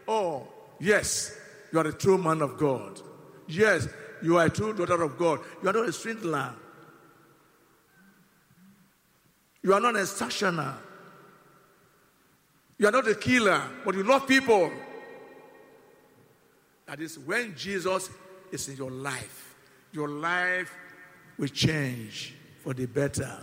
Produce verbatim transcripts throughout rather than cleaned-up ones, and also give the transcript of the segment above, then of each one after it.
Oh, yes, you are a true man of God. Yes, you are a true daughter of God. You are not a swindler. You are not a extortioner. You are not a killer, but you love people. That is, when Jesus is in your life, your life will change for the better.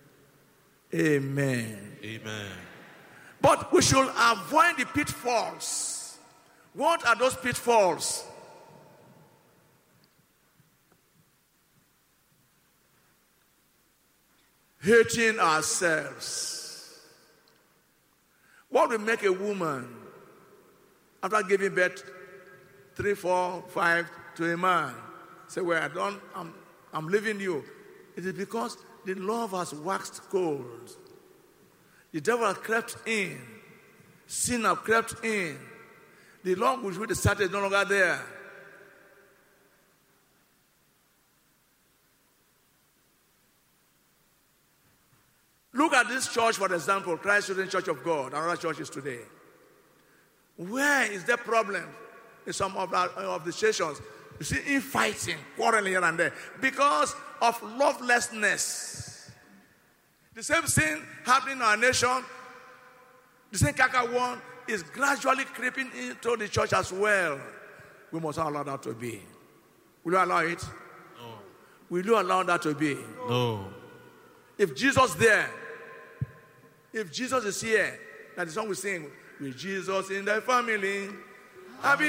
Amen. Amen. But we should avoid the pitfalls. What are those pitfalls? Hating ourselves. What will make a woman, after giving birth, three, four, five, to a man, say, well, I don't, I'm, I'm leaving you. It is because the love has waxed cold. The devil has crept in. Sin has crept in. The love which we started is no longer there. Look at this church, for example, Christ Children's Church of God, and other churches today. Where is the problem in some of, our, of the stations? You see, infighting, quarreling here and there, because of lovelessness. The same thing happening in our nation, the same kaka one is gradually creeping into the church as well. We must not allow that to be. Will you allow it? No. Will you allow that to be? No. If Jesus is there, if Jesus is here, that is what we sing, with Jesus in the family,